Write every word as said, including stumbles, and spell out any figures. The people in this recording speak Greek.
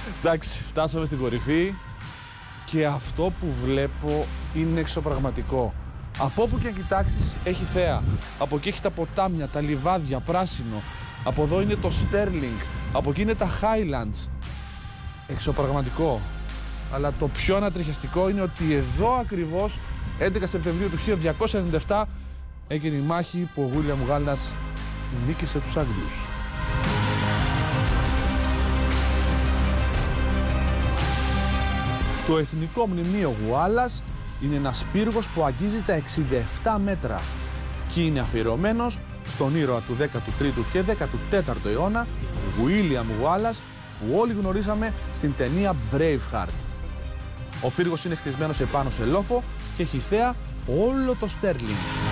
Εντάξει, φτάσαμε στην κορυφή και αυτό που βλέπω είναι εξωπραγματικό. Από όπου και αν κοιτάξεις έχει θέα. Από εκεί έχει τα ποτάμια, τα λιβάδια, πράσινο. Από εδώ είναι το Sterling. Από εκεί είναι τα Highlands. Εξωπραγματικό. Αλλά το πιο ανατριχιαστικό είναι ότι εδώ ακριβώς, έντεκα Σεπτεμβρίου του χίλια διακόσια ενενήντα επτά, έγινε η μάχη που ο William Wallace νίκησε τους Άγγλους. Το Εθνικό Μνημείο Wallace είναι ένας πύργος που αγγίζει τα εξήντα επτά μέτρα και είναι αφιερωμένος στον ήρωα του δέκατου τρίτου και δέκατου τέταρτου αιώνα, William Wallace, που όλοι γνωρίζαμε στην ταινία Braveheart. Ο πύργος είναι χτισμένος επάνω σε λόφο και έχει θέα όλο το Sterling.